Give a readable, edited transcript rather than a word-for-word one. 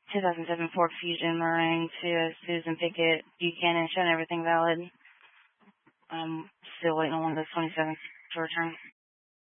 2007 Ford Fusion Meringue to Susan Pickett, Buchanan, showing everything valid. I'm still waiting on one of those 27s to return.